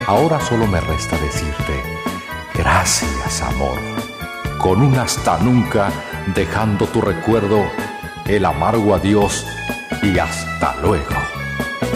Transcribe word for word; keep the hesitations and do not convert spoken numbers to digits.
Ahora solo me resta decirte, gracias amor, con un hasta nunca, dejando tu recuerdo, el amargo adiós y hasta luego.